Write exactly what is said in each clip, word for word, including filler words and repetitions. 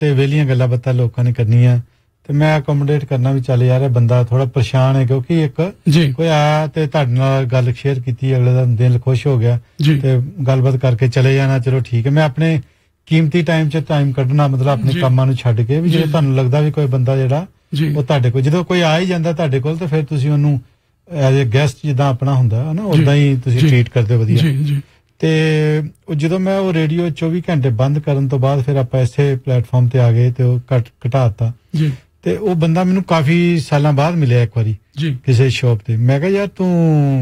ਤੇ ਵੇਲੀਆਂ ਗੱਲਾਂ ਬਾਤਾਂ ਲੋਕਾਂ ਨੇ ਕਰਨੀਆਂ ਤੇ ਮੈਂ ਅਕੋਮੋਡੇਟ ਕਰਨਾ ਵੀ ਚੱਲ ਯਾਰ ਇਹ ਬੰਦਾ ਥੋੜਾ ਪਰੇਸ਼ਾਨ ਹੈ ਕਿਉਂਕਿ ਇੱਕ ਕੋਈ ਆਇਆ ਤੇ ਤੁਹਾਡੇ ਨਾਲ ਗੱਲ ਸ਼ੇਅਰ ਕੀਤੀ ਅਗਲੇ ਦਾ ਦਿਲ ਖੁਸ਼ ਹੋ ਗਿਆ ਤੇ ਗੱਲਬਾਤ ਕਰਕੇ ਚਲੇ ਜਾਣਾ ਚਲੋ ਠੀਕ ਹੈ ਮੈਂ ਆਪਣੇ ਕੀਮਤੀ ਟਾਈਮ 'ਚ ਟਾਈਮ ਕੱਢਣਾ ਮਤਲਬ ਆਪਣੇ ਕੰਮਾਂ ਨੂੰ ਛੱਡ ਕੇ ਵੀ ਜੇ ਤੁਹਾਨੂੰ ਲੱਗਦਾ ਵੀ ਕੋਈ ਬੰਦਾ ਜਿਹੜਾ ਉਹ ਤੁਹਾਡੇ ਕੋਲ ਜਦੋਂ ਕੋਈ ਆ ਹੀ ਜਾਂਦਾ ਤੁਹਾਡੇ ਕੋਲ ਤਾਂ ਫਿਰ ਤੁਸੀਂ ਉਹਨੂੰ ਐਜ਼ ਅ ਗੈਸਟ ਜਿੱਦਾਂ ਆਪਣਾ ਹੁੰਦਾ ਹੈ ਨਾ ਉਦਾਂ ਹੀ ਤੁਸੀਂ ਟ੍ਰੀਟ ਕਰਦੇ ਵਧੀਆ ਤੇ ਜਦੋਂ ਮੈਂ ਉਹ ਰੇਡੀਓ ਚੌਵੀ ਘੰਟੇ ਬੰਦ ਕਰਨ ਤੋਂ ਬਾਅਦ ਫਿਰ ਆਪਾਂ ਇਸੇ ਪਲੇਟਫਾਰਮ ਤੇ ਆ ਗਏ ਤੇ ਉਹ ਘਟ ਘਟਾਤਾ ਤੇ ਉਹ ਬੰਦਾ ਮੈਨੂੰ ਕਾਫੀ ਸਾਲਾਂ ਬਾਅਦ ਮਿਲਿਆ ਇੱਕ ਵਾਰੀ ਕਿਸੇ ਸ਼ੌਪ ਤੇ ਮੈਂ ਕਿਹਾ ਯਾਰ ਤੂੰ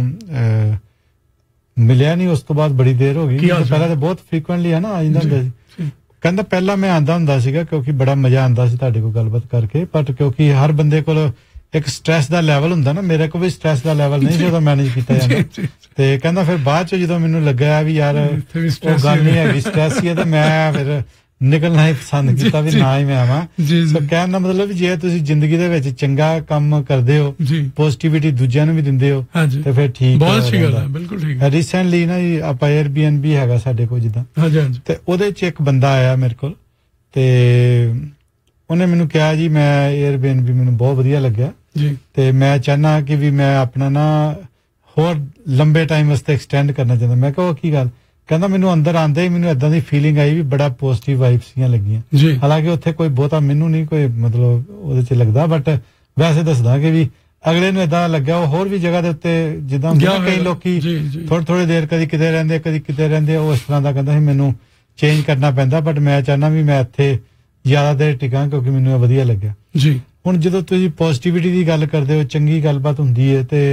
ਮਿਲਿਆ ਨਹੀਂ ਉਸ ਤੋਂ ਬਾਅਦ ਬੜੀ ਦੇਰ ਹੋ ਗਈ ਪਹਿਲਾਂ ਤਾਂ ਬਹੁਤ ਫ੍ਰੀਕੁਐਂਟਲੀ ਹੈ ਨਾ ਆ ਜਾਂਦਾ ਹੁੰਦਾ ਸੀ ਕਹਿੰਦਾ ਪਹਿਲਾਂ ਮੈਂ ਆਂਦਾ ਹੁੰਦਾ ਸੀਗਾ ਕਿਉਂਕਿ ਬੜਾ ਮਜ਼ਾ ਆਂਦਾ ਸੀ ਤੁਹਾਡੇ ਕੋਲ ਗੱਲਬਾਤ ਕਰਕੇ ਬਟ ਕਿਉਂਕਿ ਹਰ ਬੰਦੇ ਕੋਲ ਇੱਕ ਸਟ੍ਰੈਸ ਦਾ ਲੈਵਲ ਹੁੰਦਾ ਨਾ ਮੇਰੇ ਕੋਲ ਵੀ ਸਟ੍ਰੈਸ ਦਾ ਲੈਵਲ ਨਹੀਂ ਸੀ ਉਹਦਾ ਮੈਨੇਜ ਕੀਤਾ ਜਾਂਦਾ ਤੇ ਕਹਿੰਦਾ ਫਿਰ ਬਾਅਦ ਚ ਜਦੋਂ ਮੈਨੂੰ ਲੱਗਿਆ ਵੀ ਯਾਰ ਉਹ ਗੱਲ ਨਹੀਂ ਹੈਗੀ ਸਟ੍ਰੈਸ ਹੀ ਹੈ ਤੇ ਮੈਂ ਫਿਰ ਨਿਕਲਣਾ ਹੀ ਪਸੰਦ ਕੀਤਾ ਵੀ ਨਾ ਹੀ ਮੈਂ ਆਵਾਂ ਸੋ ਕਹਿਣ ਦਾ ਮਤਲਬ ਜੇ ਤੁਸੀਂ ਜ਼ਿੰਦਗੀ ਦੇ ਵਿੱਚ ਚੰਗਾ ਕੰਮ ਕਰਦੇ ਹੋ ਪੋਜ਼ਿਟਿਵਿਟੀ ਦੂਜਿਆਂ ਨੂੰ ਵੀ ਦਿੰਦੇ ਹੋ ਤੇ ਫਿਰ ਠੀਕ ਬਹੁਤ ਅੱਛੀ ਗੱਲ ਹੈ ਬਿਲਕੁਲ ਠੀਕ ਹੈ ਰੀਸੈਂਟਲੀ ਨਾ ਆਪਾਂ 에ਅਰਬੀਐਨਬੀ ਹੈਗਾ ਸਾਡੇ ਕੋਲ ਜਿੱਦਾਂ ਹਾਂਜੀ ਹਾਂਜੀ ਤੇ ਉਹਦੇ ਚ ਇੱਕ ਬੰਦਾ ਆਇਆ ਮੇਰੇ ਕੋਲ ਤੇ ਉਹਨੇ ਮੈਨੂੰ ਕਿਹਾ ਜੀ ਮੈਂ 에ਅਰਬੀਐਨਬੀ ਮੈਨੂੰ ਬਹੁਤ ਵਧੀਆ ਲੱਗਿਆ ਜੀ ਤੇ ਮੈਂ ਚਾਹਨਾ ਕਿ ਵੀ ਮੈਂ ਆਪਣਾ ਨਾ ਹੋਰ ਲੰਬੇ ਟਾਈਮ ਵਾਸਤੇ ਐਕਸਟੈਂਡ ਕਰਨਾ ਚਾਹੁੰਦਾ ਮੈਂ ਕਿਹਾ ਉਹ ਕੀ ਗੱਲ ਕਹਿੰਦਾ ਮੈਨੂੰ ਅੰਦਰ ਆਂਦੇ ਹੀ ਮੈਨੂੰ ਏਦਾਂ ਦੀ ਫੀਲਿੰਗ ਆਈ ਵੀ ਬੜਾ ਪੋਜ਼ਿਟਿਵ ਵਾਈਬਸ ਸੀਆਂ ਲੱਗੀਆਂ ਹਾਲਾਂਕਿ ਉੱਥੇ ਕੋਈ ਬਹੁਤਾ ਮੈਨੂੰ ਨਹੀਂ ਕੋਈ ਮਤਲਬ ਉਹਦੇ ਚ ਲੱਗਦਾ ਬਟ ਵੈਸੇ ਦੱਸਦਾ ਕਿ ਵੀ ਅਗਲੇ ਨੂੰ ਏਦਾਂ ਲੱਗਿਆ ਉਹ ਹੋਰ ਵੀ ਜਗ੍ਹਾ ਦੇ ਉੱਤੇ ਜਿੱਦਾਂ ਕਈ ਲੋਕੀ ਥੋੜੀ ਥੋੜੀ ਦੇਰ ਕਦੀ ਕਿਤੇ ਰਹਿੰਦੇ ਕਦੀ ਕਿਤੇ ਰਹਿੰਦੇ ਉਹ ਇਸ ਤਰ੍ਹਾਂ ਦਾ ਕਹਿੰਦਾ ਸੀ ਮੈਨੂੰ ਚੇਂਜ ਕਰਨਾ ਪੈਂਦਾ ਬਟ ਮੈਂ ਚਾਹਨਾ ਵੀ ਮੈਂ ਇੱਥੇ ਜ਼ਿਆਦਾ ਦੇਰ ਟਿਕਾਂ ਕਿਉਂਕਿ ਮੈਨੂੰ ਇਹ ਵਧੀਆ ਲੱਗਿਆ ਜੀ ਹੁਣ ਜਦੋਂ ਤੁਸੀਂ ਪੋਜ਼ਿਟਿਵਿਟੀ ਦੀ ਗੱਲ ਕਰਦੇ ਹੋ ਚੰਗੀ ਗੱਲਬਾਤ ਹੁੰਦੀ ਹੈ ਤੇ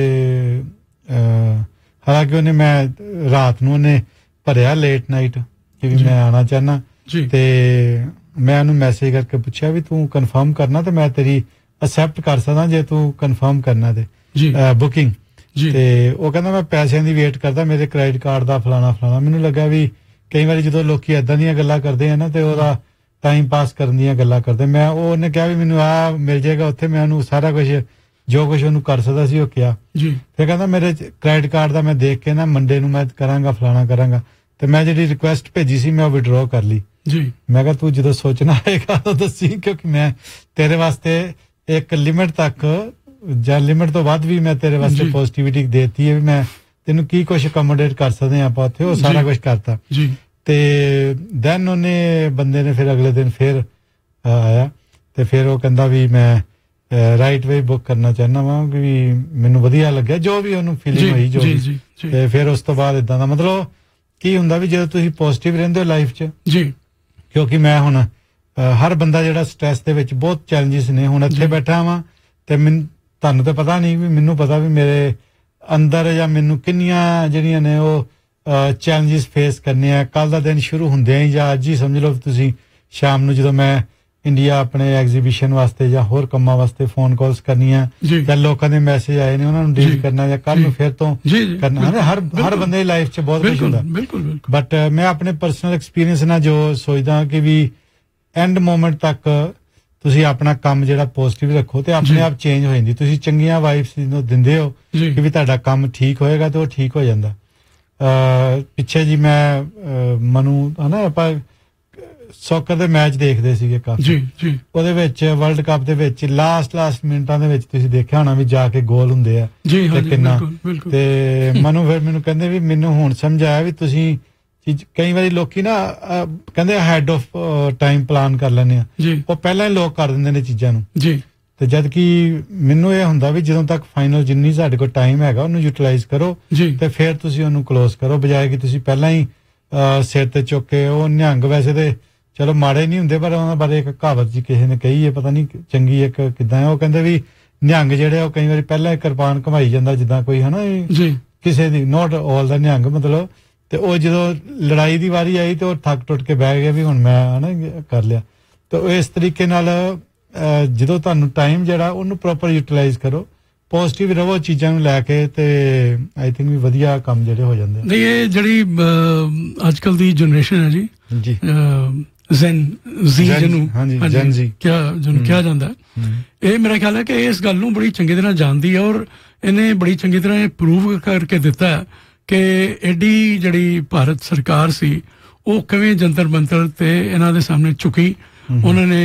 ਹਾਲਾਂਕਿ ਉਹਨੇ ਮੈਂ ਰਾਤ ਨੂੰ ਉਹਨੇ ਭਰਿਆ ਲੇਟ ਨਾਈਟ ਕਿ ਵੀ ਮੈਂ ਆਣਾ ਚਾਹਨਾ ਤੇ ਮੈਂ ਉਹਨੂੰ ਮੈਸੇਜ ਕਰਕੇ ਪੁੱਛਿਆ ਵੀ ਤੂੰ ਕਨਫਰਮ ਕਰਨਾ ਤੇ ਮੈਂ ਤੇਰੀ ਅਸੈਪਟ ਕਰ ਸਕਦਾ ਜੇ ਤੂੰ ਕਨਫਰਮ ਕਰਨਾ ਤੇ ਬੁਕਿੰਗ ਤੇ ਉਹ ਕਹਿੰਦਾ ਮੈਂ ਪੈਸਿਆਂ ਦੀ ਵੇਟ ਕਰਦਾ ਮੇਰੇ ਕ੍ਰੈਡਿਟ ਕਾਰਡ ਦਾ ਫਲਾਣਾ ਫਲਾਣਾ ਮੈਨੂੰ ਲੱਗਾ ਵੀ ਕਈ ਵਾਰੀ ਜਦੋਂ ਲੋਕੀ ਏਦਾਂ ਦੀਆਂ ਗੱਲਾਂ ਕਰਦੇ ਆ ਨਾ ਤੇ ਉਹਦਾ ਟਾਈਮ ਪਾਸ ਕਰਨ ਦੀਆਂ ਗੱਲਾਂ ਕਰਦੇ ਮੈਂ ਉਹ ਉਹਨੇ ਕਿਹਾ ਵੀ ਮੈਨੂੰ ਆ ਮਿਲ ਜਾਏਗਾ ਉੱਥੇ ਮੈਂ ਉਹਨੂੰ ਸਾਰਾ ਕੁਝ ਜੋ ਕੁਝ ਉਹਨੂੰ ਕਰ ਸਕਦਾ ਸੀ ਉਹ ਕਿਹਾ ਫਿਰ ਕਹਿੰਦਾ ਮੇਰੇ ਕ੍ਰੈਡਿਟ ਕਾਰਡ ਦਾ ਮੈਂ ਦੇਖ ਕੇ ਨਾ ਮੰਡੇ ਨੂੰ ਮੈਂ ਕਰਾਂਗਾ ਫਲਾਣਾ ਕਰਾਂਗਾ ਤੇ ਮੈਂ ਜਿਹੜੀ ਰਿਕੁਐਸਟ ਭੇਜੀ ਸੀ ਮੈਂ ਉਹ ਵਿਡਰੋ ਕਰ ਲਈ ਜੀ ਮੈਂ ਕਿਹਾ ਤੂੰ ਜਦੋਂ ਸੋਚਣਾ ਆਏਗਾ ਤਾਂ ਦੱਸੀ ਕਿਉਂਕਿ ਮੈਂ ਤੇਰੇ ਵਾਸਤੇ ਇੱਕ ਲਿਮਿਟ ਤੱਕ ਜਾਂ ਲਿਮਿਟ ਤੋਂ ਵੱਧ ਵੀ ਮੈਂ ਤੇਰੇ ਵਾਸਤੇ ਪੋਜ਼ਿਟਿਵਿਟੀ ਦੇਤੀ ਹੈ ਵੀ ਮੈਂ ਤੈਨੂੰ ਕੀ ਕੁਝ ਅਕੋਮੋਡੇਟ ਕਰ ਸਕਦੇ ਆਪਾਂ ਉੱਥੇ ਉਹ ਸਾਰਾ ਕੁਝ ਕਰਤਾ ਜੀ ਤੇ ਦੈਨ ਉਹਨੇ ਬੰਦੇ ਨੇ ਫਿਰ ਅਗਲੇ ਦਿਨ ਫਿਰ ਆਇਆ ਤੇ ਫਿਰ ਉਹ ਕਹਿੰਦਾ ਵੀ ਮੈਂ ਰਾਈਟ ਵੇ ਬੁੱਕ ਕਰਨਾ ਚਾਹੁੰਦਾ ਵਾਂ ਵੀ ਮੈਨੂੰ ਵਧੀਆ ਲੱਗਿਆ ਜੋ ਵੀ ਉਹਨੂੰ ਫੀਲਿੰਗ ਹੋਈ ਜੋ ਤੇ ਫਿਰ ਉਸ ਤੋਂ ਬਾਅਦ ਇਦਾਂ ਦਾ ਮਤਲਬ ਕੀ ਹੁੰਦਾ ਵੀ ਜਦੋਂ ਤੁਸੀਂ ਪੋਜ਼ਿਟਿਵ ਰਹਿੰਦੇ ਹੋ ਲਾਈਫ 'ਚ ਜੀ ਕਿਉਂਕਿ ਮੈਂ ਹੁਣ ਹਰ ਬੰਦਾ ਜਿਹੜਾ ਸਟ੍ਰੈਸ ਦੇ ਵਿੱਚ ਬਹੁਤ ਚੈਲੰਜਸ ਨੇ ਹੁਣ ਇੱਥੇ ਬੈਠਾ ਵਾਂ ਤੇ ਮੈਨੂੰ ਤੁਹਾਨੂੰ ਤਾਂ ਪਤਾ ਨਹੀਂ ਵੀ ਮੈਨੂੰ ਪਤਾ ਵੀ ਮੇਰੇ ਅੰਦਰ ਜਾਂ ਮੈਨੂੰ ਕਿੰਨੀਆਂ ਜਿਹੜੀਆਂ ਨੇ ਉਹ ਚੈਲੰਜਸ ਫੇਸ ਕਰਨੇ ਆ ਕੱਲ ਦਾ ਦਿਨ ਸ਼ੁਰੂ ਹੁੰਦੇ ਹੀ ਜਾਂ ਅੱਜ ਹੀ ਸਮਝ ਲਓ ਤੁਸੀਂ ਸ਼ਾਮ ਨੂੰ ਜਦੋਂ ਮੈਂ ਇੰਡੀਆ ਆਪਣੇ ਐਗਜ਼ੀਬਿਸ਼ਨ ਵਾਸਤੇ ਜਾਂ ਹੋਰ ਕੰਮਾਂ ਵਾਸਤੇ ਫੋਨ ਕਾਲਸ ਕਰਨੀਆਂ ਜਾਂ ਲੋਕਾਂ ਦੇ ਮੈਸੇਜ ਆਏ ਨੇ ਉਹਨਾਂ ਨੂੰ ਡੀਲ ਕਰਨਾ ਜਾਂ ਕੱਲ ਨੂੰ ਫਿਰ ਤੋਂ ਕਰਨਾ ਹਰ ਹਰ ਬੰਦੇ ਦੀ ਲਾਈਫ 'ਚ ਬਹੁਤ ਕੁਝ ਹੁੰਦਾ ਬਟ ਮੈਂ ਆਪਣੇ ਪਰਸਨਲ ਐਕਸਪੀਰੀਅੰਸ ਨਾਲ ਜੋ ਸੋਚਦਾ ਕਿ ਵੀ ਐਂਡ ਮੋਮੈਂਟ ਤੱਕ ਤੁਸੀਂ ਆਪਣਾ ਕੰਮ ਜਿਹੜਾ ਪੋਜ਼ਿਟਿਵ ਰੱਖੋ ਤੇ ਆਪਣੇ ਆਪ ਚੇਂਜ ਹੋ ਜਾਂਦੀ ਤੁਸੀਂ ਚੰਗੀਆਂ ਵਾਈਬਸ ਨੂੰ ਦਿੰਦੇ ਹੋ ਕਿ ਵੀ ਤੁਹਾਡਾ ਕੰਮ ਠੀਕ ਹੋਏਗਾ ਤੇ ਉਹ ਠੀਕ ਹੋ ਜਾਂਦਾ ਪਿੱਛੇ ਜੀ ਮੈਂ ਮਨੂੰ ਹਨਾ ਆਪਾਂ ਸੌਕਰ ਦੇ ਮੈਚ ਦੇਖਦੇ ਸੀਗੇ ਕਾਫੀ ਜੀ ਜੀ ਉਹਦੇ ਵਿੱਚ ਵਰਲਡ ਕੱਪ ਦੇ ਵਿੱਚ ਲਾਸਟ ਲਾਸਟ ਮਿੰਟਾਂ ਦੇ ਵਿੱਚ ਤੁਸੀਂ ਦੇਖਿਆ ਹੋਣਾ ਵੀ ਜਾ ਕੇ ਗੋਲ ਹੁੰਦੇ ਆ ਤੇ ਕਿੰਨਾ ਤੇ ਮਨੂੰ ਫਿਰ ਮੈਨੂੰ ਕਹਿੰਦੇ ਵੀ ਮੈਨੂੰ ਹੁਣ ਸਮਝ ਆਇਆ ਵੀ ਤੁਸੀਂ ਕਈ ਵਾਰੀ ਲੋਕੀ ਨਾ ਕਹਿੰਦੇ ਹੈਡ ਆਫ ਟਾਈਮ ਪਲਾਨ ਕਰ ਲੈਂਦੇ ਆ ਉਹ ਪਹਿਲਾਂ ਹੀ ਲੋਕ ਕਰ ਦਿੰਦੇ ਨੇ ਚੀਜ਼ਾਂ ਨੂੰ ਜੀ ਤੇ ਜਦ ਕਿ ਮੈਨੂੰ ਇਹ ਹੁੰਦਾ ਵੀ ਜਦੋਂ ਤੱਕ ਫਾਈਨਲ ਜਿੰਨੀ ਸਾਡੇ ਕੋਲ ਟਾਈਮ ਹੈਗਾ ਉਹਨੂੰ ਯੂਟਿਲਾਈਜ਼ ਕਰੋ ਤੇ ਫਿਰ ਤੁਸੀਂ ਉਹਨੂੰ ਕਲੋਜ਼ ਕਰੋ ਬਜਾਏ ਕਿ ਤੁਸੀਂ ਪਹਿਲਾਂ ਹੀ ਸਿਰ ਤੇ ਚੁੱਕ ਕੇ ਉਹ ਨਿਹੰਗ ਵੈਸੇ ਤੇ ਚਲੋ ਮਾੜੇ ਨਹੀਂ ਹੁੰਦੇ ਪਰ ਉਹਨਾਂ ਬਾਰੇ ਇੱਕ ਕਹਾਵਤ ਜੀ ਕਿਸੇ ਨੇ ਕਹੀ ਹੈ ਪਤਾ ਨਹੀਂ ਚੰਗੀ ਇੱਕ ਕਿੱਦਾਂ ਹੈ ਉਹ ਕਹਿੰਦੇ ਵੀ ਨਿਹੰਗ ਜਿਹੜੇ ਉਹ ਕਈ ਵਾਰੀ ਪਹਿਲਾਂ ਹੀ ਕਿਰਪਾਨ ਘੁਮਾਈ ਜਾਂਦਾ ਜਿੱਦਾਂ ਕੋਈ ਹਨਾ ਕਿਸੇ ਦੀ ਨੋਟ ਆਲ ਦਾ ਨਿਹੰਗ ਮਤਲਬ ਤੇ ਉਹ ਜਦੋਂ ਲੜਾਈ ਦੀ ਵਾਰੀ ਆਈ ਤੇ ਉਹ ਥੱਕ ਟੁੱਟ ਕੇ ਬਹਿ ਗਿਆ ਵੀ ਹੁਣ ਮੈਂ ਹਨਾ ਕਰ ਲਿਆ ਤੇ ਇਸ ਤਰੀਕੇ ਨਾਲ ਜਦੋਂ ਤੁਹਾਨੂੰ ਟਾਈਮ ਜਿਹੜਾ ਉਹਨੂੰ ਪ੍ਰੋਪਰ ਯੂਟਿਲਾਈਜ਼ ਕਰੋ ਪੋਜ਼ਿਟਿਵ ਰਹੋ ਚੀਜ਼ਾਂ ਨੂੰ ਲੈ ਕੇ ਤੇ ਆਈ ਥਿੰਕ ਵੀ ਵਧੀਆ ਕੰਮ ਜਿਹੜੇ ਹੋ ਜਾਂਦੇ ਨਹੀਂ ਇਹ ਜਿਹੜੀ ਅੱਜ ਕੱਲ ਦੀ ਜਨਰੇਸ਼ਨ ਹੈ ਜੀ ਜੀ ਜ਼ੈਨ ਜ਼ੀ ਜਿਹਨੂੰ ਹਾਂਜੀ ਜ਼ੈਨ ਜ਼ੀ ਕਿਹਾ ਜਿਹਨੂੰ ਕਿਹਾ ਜਾਂਦਾ ਇਹ ਮੇਰਾ ਖਿਆਲ ਹੈ ਕਿ ਇਸ ਗੱਲ ਨੂੰ ਬੜੀ ਚੰਗੀ ਤਰ੍ਹਾਂ ਜਾਣਦੀ ਹੈ ਔਰ ਇਹਨੇ ਬੜੀ ਚੰਗੀ ਤਰ੍ਹਾਂ ਇਹ ਪ੍ਰੂਵ ਕਰਕੇ ਦਿੱਤਾ ਕਿ ਐਡੀ ਜਿਹੜੀ ਭਾਰਤ ਸਰਕਾਰ ਸੀ ਉਹ ਕਿਵੇਂ ਜੰਤਰ ਮੰਤਰ ਤੇ ਇਹਨਾਂ ਦੇ ਸਾਹਮਣੇ ਝੁਕੀ ਉਹਨਾਂ ਨੇ